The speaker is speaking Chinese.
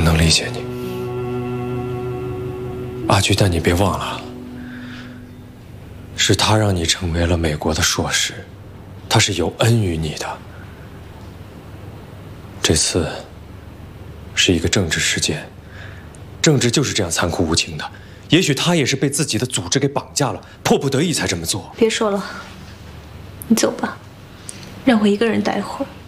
能理解你，阿菊，但你别忘了，是他让你成为了美国的硕士，他是有恩于你的。这次是一个政治事件，政治就是这样残酷无情的。也许他也是被自己的组织给绑架了，迫不得已才这么做。 别说了，你走吧，让我一个人待会儿。